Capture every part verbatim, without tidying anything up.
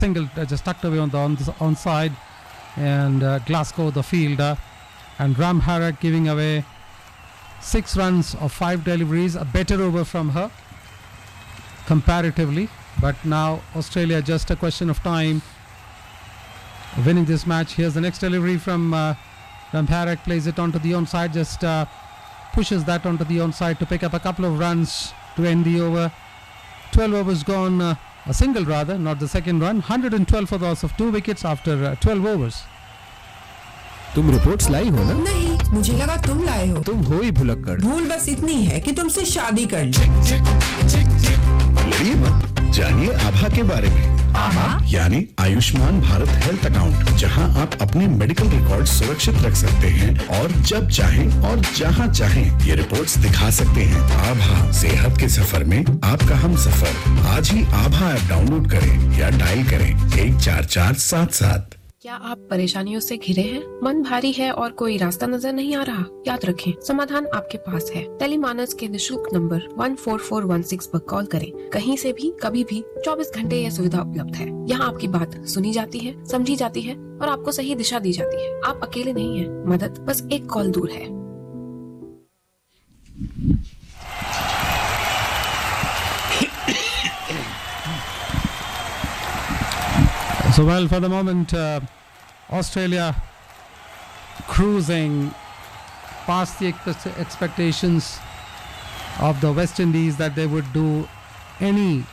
single uh, just tucked away on the on the onside, and uh, Glasgow the fielder, and Ram Harak giving away six runs of five deliveries, a better over from her comparatively. But now Australia, just a question of time winning this match. Here's the next delivery from uh, Ram Harak, plays it onto the onside, just uh, pushes that onto the onside to pick up a couple of runs to end the over. twelve overs gone, uh, a single rather, not the second run. one hundred twelve for the loss of two wickets after uh, twelve overs. तुम reports लाई हो ना? नहीं, मुझे लगा तुम लाए हो। तुम हो ही भुलक्कड़। भूल बस इतनी है कि तुमसे शादी कर ली। लड़िए मत, जानिए आभा के बारे में। आभा यानी आयुष्मान भारत हेल्थ अकाउंट, जहां आप अपने मेडिकल रिकॉर्ड सुरक्षित रख सकते हैं और जब चाहें और जहां चाहें ये रिपोर्ट्स दिखा सकते हैं। आभा, सेहत के सफर में आपका हम सफर। आज ही आभा ऐप डाउनलोड करें या डायल करें एक चार चार सात सात। क्या आप परेशानियों से घिरे हैं? मन भारी है और कोई रास्ता नजर नहीं आ रहा? याद रखें, समाधान आपके पास है। टेलीमानस के निशुल्क number one four four one six पर कॉल करें। कहीं से भी, कभी भी, चौबीस घंटे यह सुविधा उपलब्ध है। यहाँ आपकी बात सुनी जाती है, समझी जाती है और आपको सही दिशा दी जाती है। आप अकेले नहीं हैं। मदद बस एक कॉल दूर है। So well, for the moment, uh, Australia cruising past the ex- expectations of the West Indies that they would do any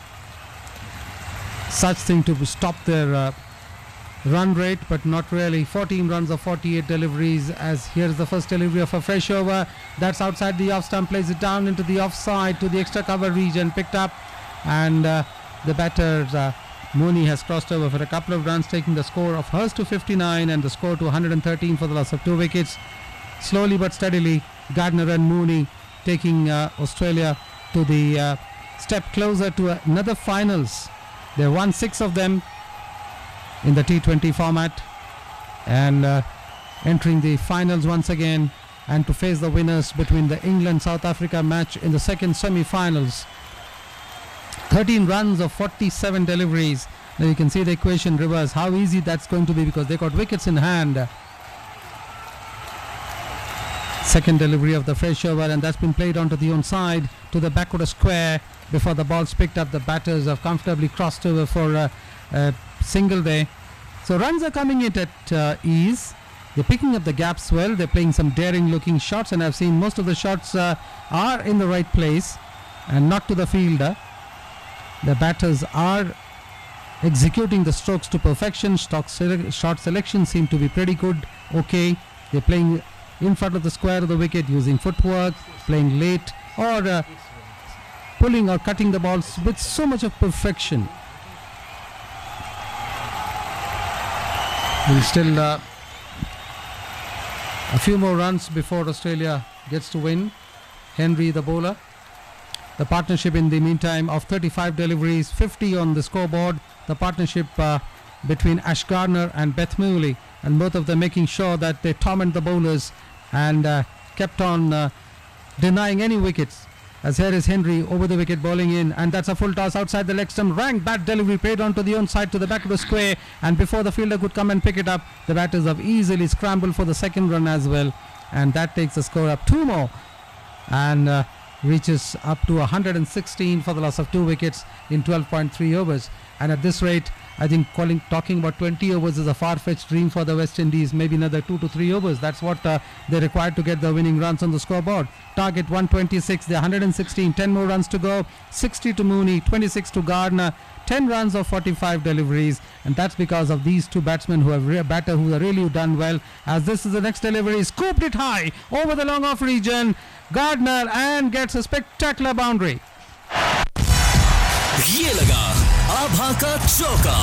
such thing to stop their uh, run rate, but not really. fourteen runs of forty-eight deliveries, as here's the first delivery of a fresh over. That's outside the off stump, plays it down into the offside to the extra cover region, picked up, and uh, the batters uh, Mooney has crossed over for a couple of runs, taking the score of hers to fifty-nine and the score to one hundred thirteen for the loss of two wickets. Slowly but steadily, Gardner and Mooney taking uh, Australia to the uh, step closer to another finals. They won six of them in the T twenty format, and uh, entering the finals once again, and to face the winners between the England-South Africa match in the second semi-finals. thirteen runs of forty-seven deliveries. Now you can see the equation reverse, how easy that's going to be because they got wickets in hand. Second delivery of the fresh over, and that's been played onto the onside to the backward square before the ball's picked up. The batters have comfortably crossed over for a, a single day. So runs are coming in at uh, ease. They're picking up the gaps well. They're playing some daring looking shots, and I've seen most of the shots uh, are in the right place and not to the fielder. The batters are executing the strokes to perfection. Stock sele- shot selection seem to be pretty good. Okay, they're playing in front of the square of the wicket, using footwork, playing late, or uh, pulling or cutting the balls with so much of perfection. We'll still uh, a few more runs before Australia gets to win. Henry the bowler. The partnership in the meantime of thirty-five deliveries, fifty on the scoreboard. The partnership uh, between Ash Gardner and Beth Mooley, and both of them making sure that they torment the bowlers and uh, kept on uh, denying any wickets. As here is Henry over the wicket bowling in, and that's a full toss outside the leg stump. Rank bat delivery paid onto the onside to the back of the square, and before the fielder could come and pick it up, the batters have easily scrambled for the second run as well, and that takes the score up two more, and uh, reaches up to one hundred sixteen for the loss of two wickets in twelve point three overs. And at this rate, I think calling, talking about twenty overs is a far-fetched dream for the West Indies. Maybe another two to three overs. That's what uh, they required to get the winning runs on the scoreboard. Target one twenty-six, they're one hundred sixteen, ten more runs to go. sixty to Mooney, twenty-six to Gardner, ten runs of forty-five deliveries, and that's because of these two batsmen who have re- batter who have really done well. As this is the next delivery, scooped it high over the long off region. Gardner and gets a spectacular boundary. ये लगा आभा का चौका.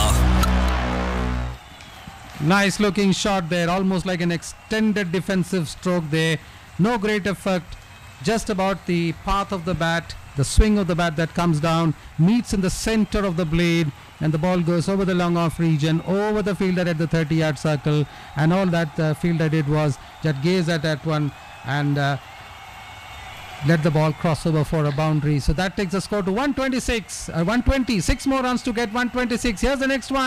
Nice looking shot there, almost like an extended defensive stroke there. No great effort, just about the path of the bat, the swing of the bat that comes down, meets in the center of the blade, and the ball goes over the long off region, over the fielder at the thirty yard circle, and all that the fielder did was just gaze at that one and uh, let the ball cross over for a boundary. So that takes the score to one twenty-six. Uh, one twenty. Six more runs to get one twenty-six. Here's the next one.